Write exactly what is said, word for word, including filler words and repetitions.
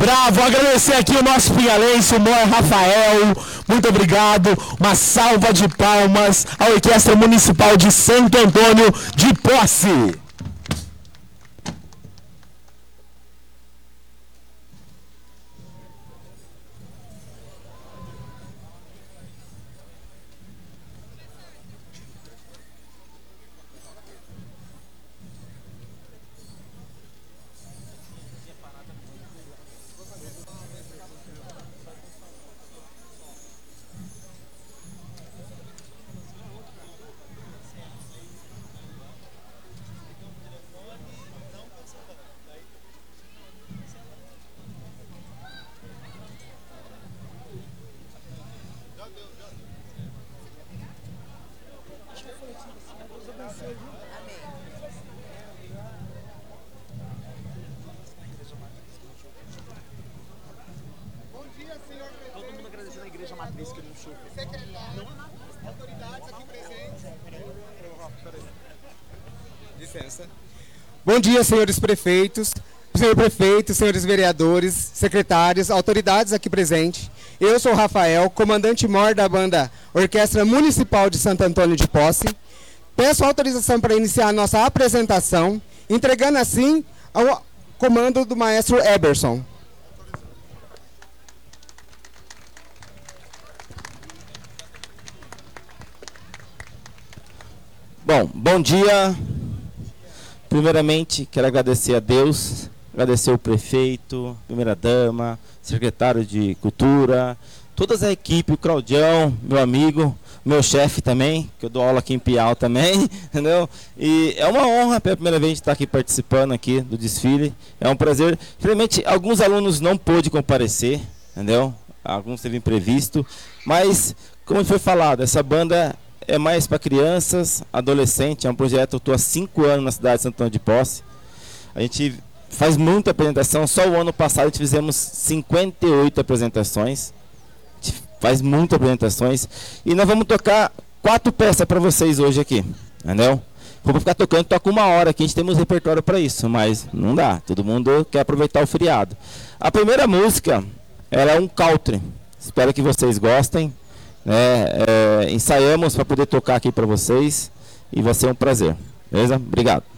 Bravo, agradecer aqui o nosso pinhalense, o Moé Rafael, muito obrigado, uma salva de palmas à Orquestra Municipal de Santo Antônio de Posse. Bom dia, senhores prefeitos, senhor prefeito, senhores vereadores, secretários, autoridades aqui presentes. Eu sou o Rafael, comandante-mor da banda Orquestra Municipal de Santo Antônio de Posse. Peço autorização para iniciar a nossa apresentação, entregando assim ao comando do maestro Eberson. Bom, bom dia. Primeiramente, quero agradecer a Deus, agradecer o prefeito, primeira-dama, secretário de Cultura, toda a equipe, o Claudião, meu amigo, meu chefe também, que eu dou aula aqui em Piau também, entendeu? E é uma honra pela primeira vez estar aqui participando aqui do desfile, é um prazer. Infelizmente, alguns alunos não pôde comparecer, entendeu? Alguns teve imprevisto, mas, como foi falado, essa banda é mais para crianças, adolescentes, é um projeto, eu estou há cinco anos na cidade de Santo Antônio de Posse. A gente faz muita apresentação, só o ano passado a gente fizemos cinquenta e oito apresentações. A gente faz muitas apresentações. E nós vamos tocar quatro peças para vocês hoje aqui, entendeu? Vou ficar tocando, toca uma hora aqui, a gente temos repertório para isso, mas não dá, todo mundo quer aproveitar o feriado. A primeira música, ela é um country, espero que vocês gostem. É, é, ensaiamos para poder tocar aqui para vocês e vai ser um prazer, beleza? Obrigado.